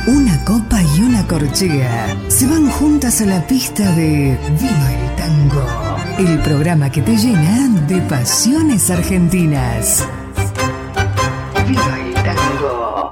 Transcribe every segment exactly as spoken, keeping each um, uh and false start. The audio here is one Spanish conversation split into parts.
Una copa y una corchea se van juntas a la pista de Vino el Tango, el programa que te llena de pasiones argentinas. Vino el Tango.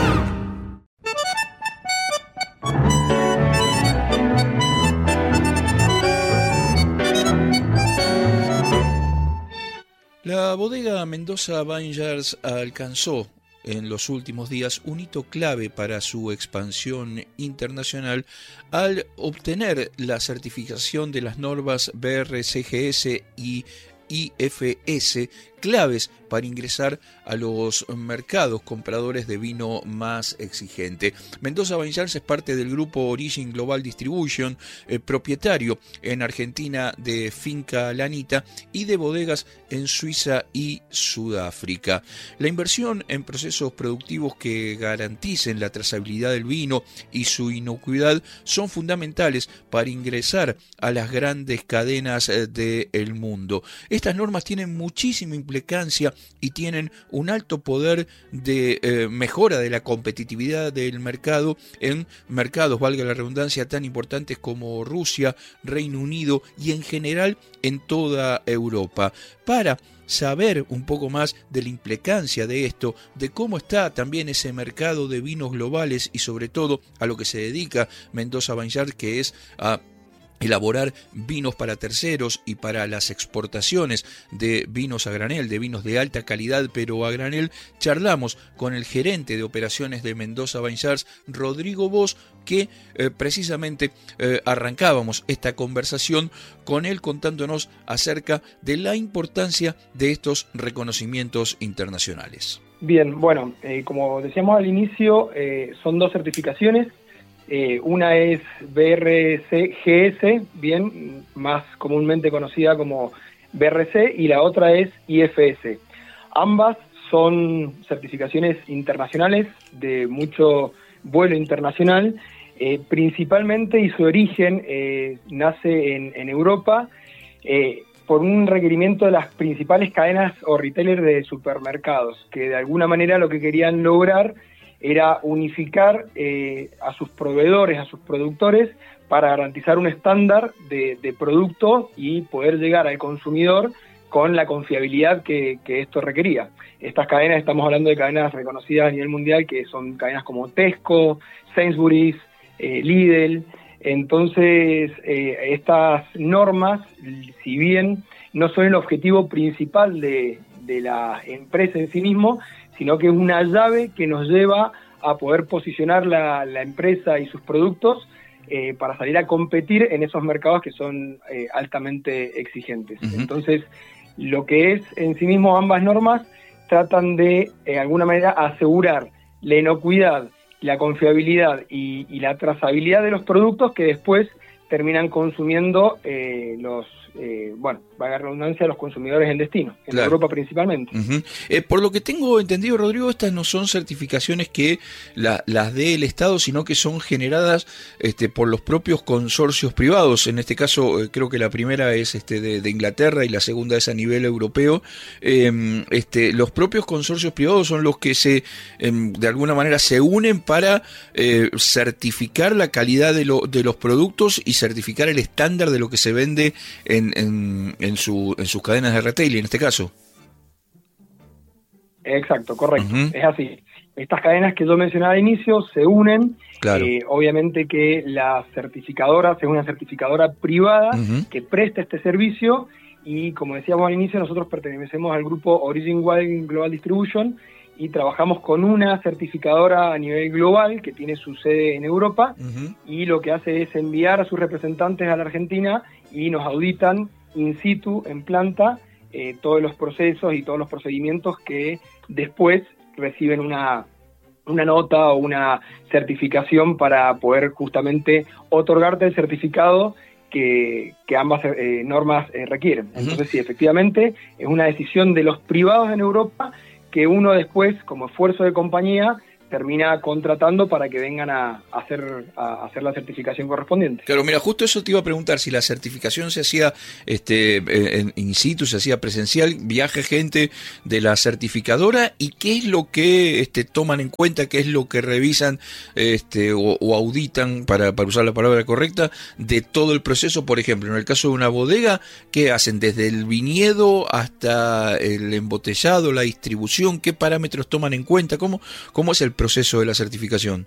La bodega Mendoza Vineyards alcanzó en los últimos días un hito clave para su expansión internacional al obtener la certificación de las normas B R C G S y I F S, claves para ingresar a los mercados compradores de vino más exigente. Mendoza Vineyards es parte del grupo Origin Global Distribution, eh, propietario en Argentina de Finca Lanita y de bodegas en Suiza y Sudáfrica. La inversión en procesos productivos que garanticen la trazabilidad del vino y su inocuidad son fundamentales para ingresar a las grandes cadenas del mundo. Estas normas tienen muchísima implicancia y tienen un alto poder de eh, mejora de la competitividad del mercado en mercados, valga la redundancia, tan importantes como Rusia, Reino Unido y en general en toda Europa. Para saber un poco más de la implicancia de esto, de cómo está también ese mercado de vinos globales y sobre todo a lo que se dedica Mendoza Vineyards, que es a elaborar vinos para terceros y para las exportaciones de vinos a granel, de vinos de alta calidad pero a granel, charlamos con el gerente de operaciones de Mendoza Vineyards, Rodrigo Bosch, que eh, precisamente eh, arrancábamos esta conversación con él contándonos acerca de la importancia de estos reconocimientos internacionales. Bien, bueno, eh, como decíamos al inicio, eh, son dos certificaciones. Eh, una es B R C G S, bien, más comúnmente conocida como B R C, y la otra es I F S. Ambas son certificaciones internacionales de mucho vuelo internacional, eh, principalmente, y su origen eh, nace en, en Europa eh, por un requerimiento de las principales cadenas o retailers de supermercados, que de alguna manera lo que querían lograr era unificar eh, a sus proveedores, a sus productores, para garantizar un estándar de, de producto y poder llegar al consumidor con la confiabilidad que, que esto requería. Estas cadenas, estamos hablando de cadenas reconocidas a nivel mundial, que son cadenas como Tesco, Sainsbury's, eh, Lidl. Entonces, eh, estas normas, si bien no son el objetivo principal de, de la empresa en sí mismo, sino que es una llave que nos lleva a poder posicionar la, la empresa y sus productos eh, para salir a competir en esos mercados que son eh, altamente exigentes. Uh-huh. Entonces, lo que es en sí mismo ambas normas tratan de, de alguna manera, asegurar la inocuidad, la confiabilidad y, y la trazabilidad de los productos que después terminan consumiendo eh, los, eh, bueno, valga la redundancia, los consumidores en destino, en claro. Europa principalmente. Uh-huh. Eh, por lo que tengo entendido, Rodrigo, estas no son certificaciones que la, las dé el Estado, sino que son generadas este, por los propios consorcios privados. En este caso, eh, creo que la primera es este, de, de Inglaterra y la segunda es a nivel europeo. Eh, este, los propios consorcios privados son los que se, eh, de alguna manera, se unen para eh, certificar la calidad de, lo, de los productos y certificar el estándar de lo que se vende en, en, en, su, en sus cadenas de retail, en este caso. Exacto, correcto, uh-huh. Es así. Estas cadenas que yo mencionaba al inicio se unen, claro. eh, obviamente que la certificadora es una certificadora privada uh-huh. que presta este servicio y, como decíamos al inicio, nosotros pertenecemos al grupo Origin Global Distribution y trabajamos con una certificadora a nivel global que tiene su sede en Europa uh-huh. y lo que hace es enviar a sus representantes a la Argentina y nos auditan in situ, en planta, eh, todos los procesos y todos los procedimientos que después reciben una, una nota o una certificación para poder justamente otorgarte el certificado que, que ambas eh, normas eh, requieren. Uh-huh. Entonces sí, efectivamente es una decisión de los privados en Europa que uno después, como esfuerzo de compañía, termina contratando para que vengan a, a, hacer, a hacer la certificación correspondiente. Claro, mira, justo eso te iba a preguntar, si la certificación se hacía este, en in situ, se hacía presencial, viaje gente de la certificadora, y qué es lo que este, toman en cuenta, qué es lo que revisan este, o, o auditan, para, para usar la palabra correcta, de todo el proceso. Por ejemplo, en el caso de una bodega, ¿qué hacen? Desde el viñedo hasta el embotellado, la distribución, ¿qué parámetros toman en cuenta? ¿Cómo, cómo es el proceso de la certificación?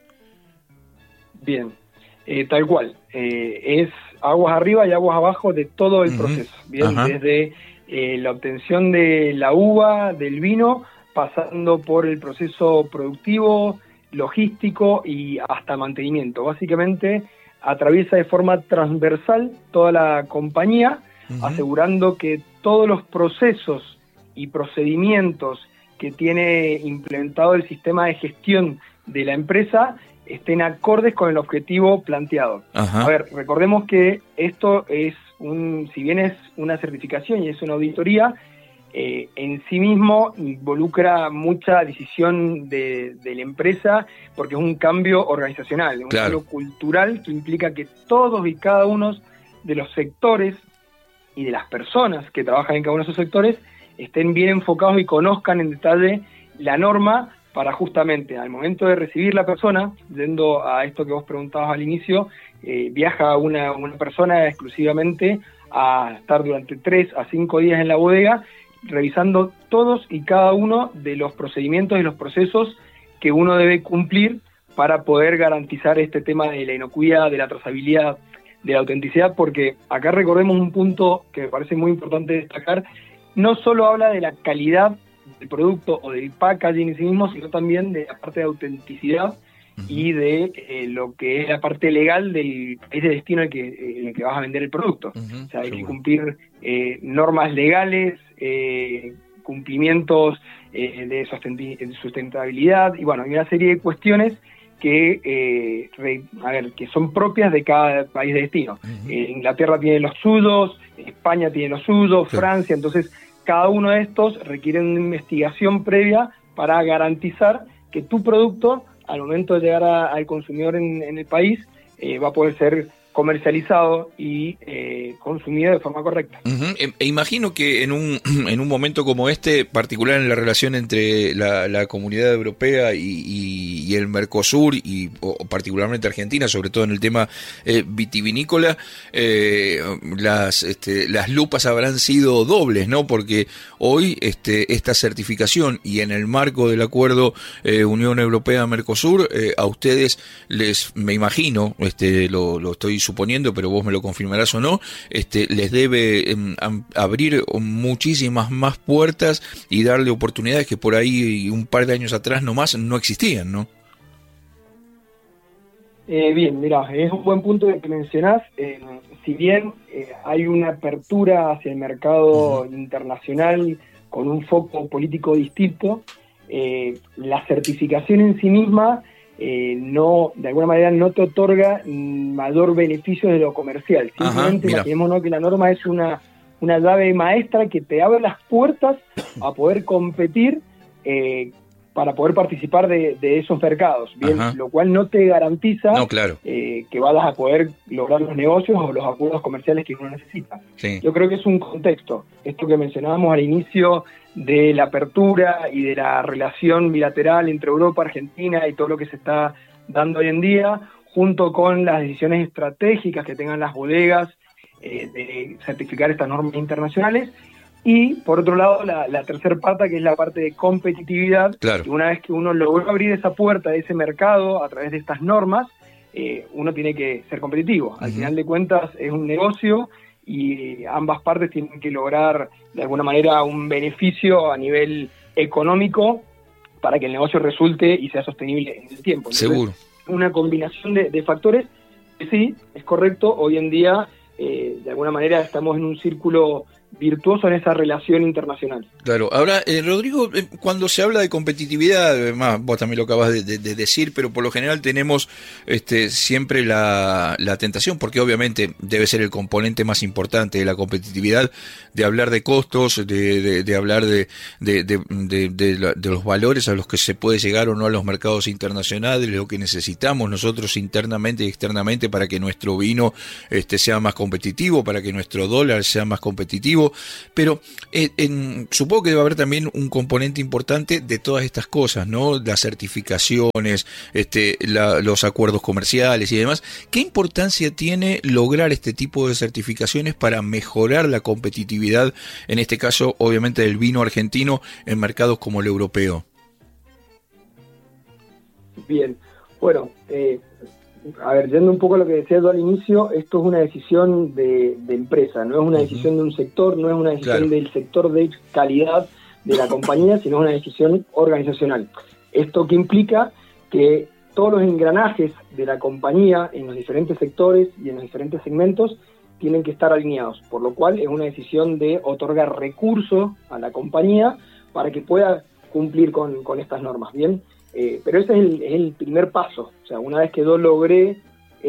Bien, eh, tal cual. Eh, es aguas arriba y aguas abajo de todo el uh-huh. proceso. Bien, Ajá. desde eh, la obtención de la uva, del vino, pasando por el proceso productivo, logístico y hasta mantenimiento. Básicamente atraviesa de forma transversal toda la compañía, uh-huh. asegurando que todos los procesos y procedimientos que tiene implementado el sistema de gestión de la empresa estén acordes con el objetivo planteado. Ajá. A ver, recordemos que esto es un, si bien es una certificación y es una auditoría, eh, en sí mismo involucra mucha decisión de, de la empresa, porque es un cambio organizacional, un claro. cambio cultural que implica que todos y cada uno de los sectores y de las personas que trabajan en cada uno de esos sectores estén bien enfocados y conozcan en detalle la norma, para justamente al momento de recibir la persona, yendo a esto que vos preguntabas al inicio, eh, viaja una, una persona exclusivamente a estar durante tres a cinco días en la bodega, revisando todos y cada uno de los procedimientos y los procesos que uno debe cumplir para poder garantizar este tema de la inocuidad, de la trazabilidad, de la autenticidad, porque acá recordemos un punto que me parece muy importante destacar. No solo habla de la calidad del producto o del packaging en sí mismo, sino también de la parte de autenticidad uh-huh. y de eh, lo que es la parte legal del país de destino en el que, en el que vas a vender el producto. Uh-huh. O sea, hay Seguro. que cumplir eh, normas legales, eh, cumplimientos eh, de sustentabilidad, y bueno, hay una serie de cuestiones que eh, re, a ver, que son propias de cada país de destino. Uh-huh. eh, Inglaterra tiene los suyos, España tiene los suyos, sí. Francia, entonces cada uno de estos requiere una investigación previa para garantizar que tu producto, al momento de llegar a, al consumidor en, en el país, eh, va a poder ser comercializado y eh, consumido de forma correcta. Uh-huh. E, e imagino que en un en un momento como este, particular en la relación entre la, la Comunidad Europea y, y, y el Mercosur, y o, particularmente Argentina, sobre todo en el tema eh, vitivinícola, eh, las este, las lupas habrán sido dobles, ¿no? Porque hoy este esta certificación, y en el marco del acuerdo eh, Unión Europea-Mercosur, eh, a ustedes les, me imagino, este lo, lo estoy suponiendo, pero vos me lo confirmarás o no, este, les debe eh, abrir muchísimas más puertas y darle oportunidades que por ahí un par de años atrás nomás no existían, ¿no? Eh, bien, mira, es un buen punto que mencionás. Eh, si bien eh, hay una apertura hacia el mercado uh-huh. internacional con un foco político distinto, eh, la certificación en sí misma Eh, no, de alguna manera no te otorga mayor beneficio de lo comercial. Simplemente imaginémonos que la norma es una, una llave maestra que te abre las puertas a poder competir eh, para poder participar de, de esos mercados, bien, Ajá. lo cual no te garantiza no, claro. eh, que vayas a poder lograr los negocios o los acuerdos comerciales que uno necesita. Sí. Yo creo que es un contexto, esto que mencionábamos al inicio de la apertura y de la relación bilateral entre Europa, Argentina y todo lo que se está dando hoy en día, junto con las decisiones estratégicas que tengan las bodegas eh, de certificar estas normas internacionales. Y, por otro lado, la, la tercera pata, que es la parte de competitividad. Claro. Que una vez que uno logró abrir esa puerta de ese mercado a través de estas normas, eh, uno tiene que ser competitivo. Al uh-huh. final de cuentas, es un negocio y ambas partes tienen que lograr, de alguna manera, un beneficio a nivel económico para que el negocio resulte y sea sostenible en el tiempo. Entonces, Seguro. Una combinación de, de factores que sí, es correcto, hoy en día, eh, de alguna manera, estamos en un círculo virtuoso en esa relación internacional. Claro. Ahora, eh, Rodrigo, eh, cuando se habla de competitividad, además vos también lo acabas de, de, de decir, pero por lo general tenemos este, siempre la, la tentación, porque obviamente debe ser el componente más importante de la competitividad, de hablar de costos, de, de, de hablar de, de, de, de, de, la, de los valores a los que se puede llegar o no a los mercados internacionales, lo que necesitamos nosotros internamente y externamente para que nuestro vino este, sea más competitivo, para que nuestro dólar sea más competitivo. Pero eh, en, supongo que debe haber también un componente importante de todas estas cosas, ¿no? Las certificaciones, este, la, los acuerdos comerciales y demás. ¿Qué importancia tiene lograr este tipo de certificaciones para mejorar la competitividad, en este caso, obviamente, del vino argentino en mercados como el europeo? Bien, bueno, eh, a ver, yendo un poco a lo que decía yo al inicio, esto es una decisión de, de empresa, no es una decisión uh-huh. de un sector, no es una decisión claro. del sector de calidad de la compañía, sino es una decisión organizacional. Esto que implica que todos los engranajes de la compañía en los diferentes sectores y en los diferentes segmentos tienen que estar alineados, por lo cual es una decisión de otorgar recursos a la compañía para que pueda cumplir con, con estas normas, ¿bien? Eh, pero ese es el, es el primer paso. O sea, una vez que yo logré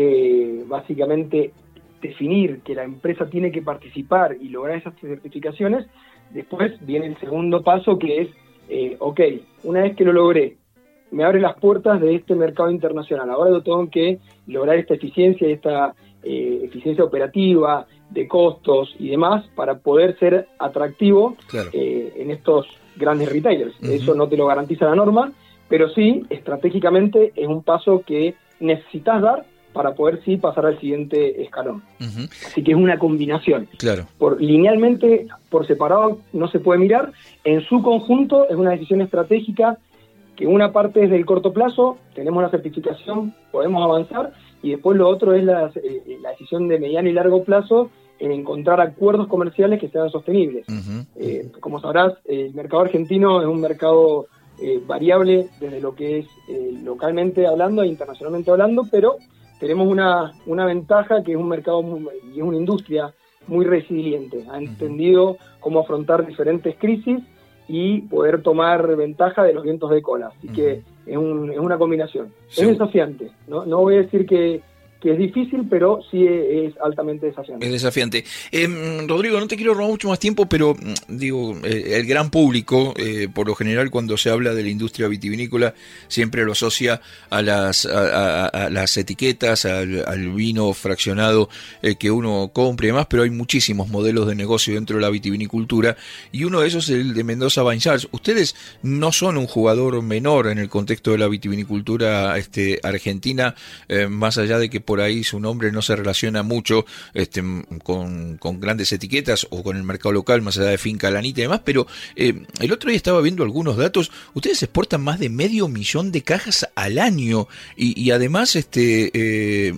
eh, básicamente definir que la empresa tiene que participar y lograr esas certificaciones, después viene el segundo paso, que es, eh, ok, una vez que lo logré, me abre las puertas de este mercado internacional. Ahora yo tengo que lograr esta eficiencia y esta eh, eficiencia operativa, de costos y demás, para poder ser atractivo claro. eh, en estos grandes retailers. Uh-huh. Eso no te lo garantiza la norma, pero sí, estratégicamente es un paso que necesitas dar para poder sí pasar al siguiente escalón. Uh-huh. Así que es una combinación. Claro. Por, linealmente, por separado, no se puede mirar. En su conjunto es una decisión estratégica que una parte es del corto plazo, tenemos la certificación, podemos avanzar, y después lo otro es la, eh, la decisión de mediano y largo plazo en encontrar acuerdos comerciales que sean sostenibles. Uh-huh. Eh, como sabrás, el mercado argentino es un mercado Eh, variable desde lo que es eh, localmente hablando e internacionalmente hablando, pero tenemos una, una ventaja que es un mercado muy, y es una industria muy resiliente. Ha entendido cómo afrontar diferentes crisis y poder tomar ventaja de los vientos de cola. Así uh-huh. que es, un, es una combinación. Sí. Es desafiante, ¿no? No voy a decir que que es difícil, pero sí es altamente desafiante. Es desafiante. Eh, Rodrigo, no te quiero robar mucho más tiempo, pero digo, eh, el gran público, eh, por lo general, cuando se habla de la industria vitivinícola, siempre lo asocia a las a, a, a las etiquetas, al, al vino fraccionado eh, que uno compre y demás, pero hay muchísimos modelos de negocio dentro de la vitivinicultura, y uno de esos es el de Mendoza Vineyards. Ustedes no son un jugador menor en el contexto de la vitivinicultura este, argentina, eh, más allá de que por ahí su nombre no se relaciona mucho este, con, con grandes etiquetas o con el mercado local, más allá de Finca Lanita y demás, pero eh, el otro día estaba viendo algunos datos. Ustedes exportan más de medio millón de cajas al año y, y además este eh,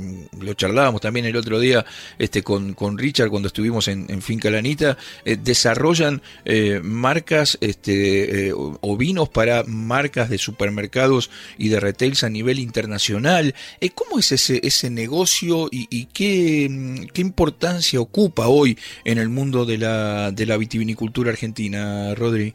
lo charlábamos también el otro día este con, con Richard cuando estuvimos en, en Finca Lanita, eh, desarrollan eh, marcas este eh, o vinos para marcas de supermercados y de retails a nivel internacional. Eh, ¿Cómo es ese ese negocio y, y qué, qué importancia ocupa hoy en el mundo de la de la vitivinicultura argentina, Rodri?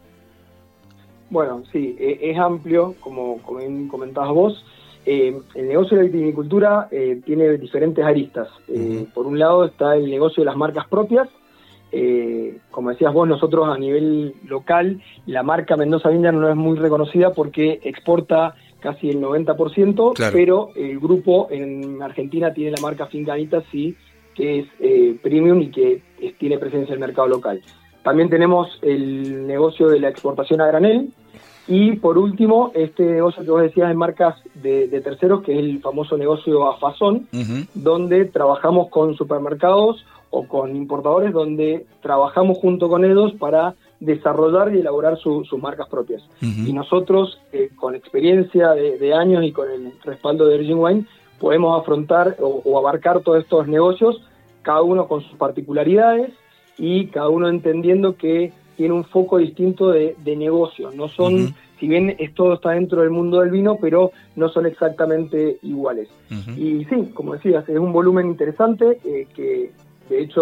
Bueno, sí, es amplio, como, como comentabas vos. Eh, el negocio de la vitivinicultura eh, tiene diferentes aristas. Eh, uh-huh. Por un lado está el negocio de las marcas propias. Eh, como decías vos, nosotros a nivel local, la marca Mendoza Vineyards no es muy reconocida porque exporta casi el noventa por ciento, claro. pero el grupo en Argentina tiene la marca Finca Lanita, sí, que es eh, premium y que es, tiene presencia en el mercado local. También tenemos el negocio de la exportación a granel, y por último, este negocio que vos decías de marcas de, de terceros, que es el famoso negocio a fazón, uh-huh. donde trabajamos con supermercados o con importadores, donde trabajamos junto con ellos para desarrollar y elaborar su, sus marcas propias. Uh-huh. Y nosotros, eh, con experiencia de, de años y con el respaldo de Virgin Wine, podemos afrontar o, o abarcar todos estos negocios, cada uno con sus particularidades y cada uno entendiendo que tiene un foco distinto de, de negocio. No son, uh-huh. si bien es, todo está dentro del mundo del vino, pero no son exactamente iguales. Uh-huh. Y sí, como decías, es un volumen interesante, eh, que de hecho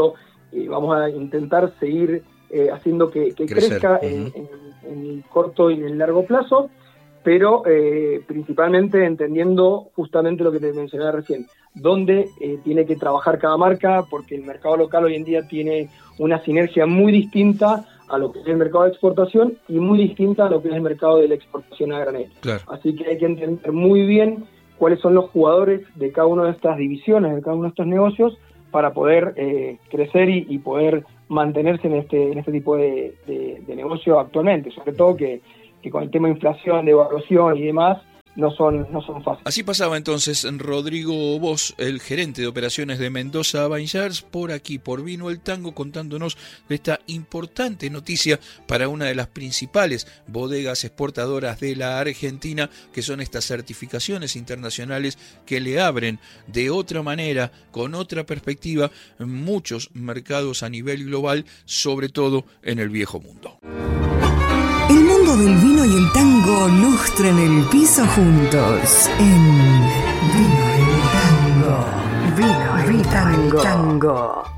y vamos a intentar seguir eh, haciendo que, que crezca uh-huh. en, en, en el corto y en el largo plazo, pero eh, principalmente entendiendo justamente lo que te mencionaba recién, dónde eh, tiene que trabajar cada marca, porque el mercado local hoy en día tiene una sinergia muy distinta a lo que es el mercado de exportación y muy distinta a lo que es el mercado de la exportación a granel. Claro. Así que hay que entender muy bien cuáles son los jugadores de cada una de estas divisiones, de cada uno de estos negocios, para poder eh, crecer y, y poder mantenerse en este en este tipo de, de, de negocio actualmente, sobre todo que, que con el tema de inflación, devaluación y demás, no son, no son fáciles. Así pasaba entonces Rodrigo Bosch, el gerente de operaciones de Mendoza Vineyards, por aquí, por Vino el Tango, contándonos de esta importante noticia para una de las principales bodegas exportadoras de la Argentina, que son estas certificaciones internacionales que le abren de otra manera, con otra perspectiva, muchos mercados a nivel global, sobre todo en el viejo mundo. El mundo del vino y el tango lustran el piso juntos en Vino el Tango. Vino el Tango.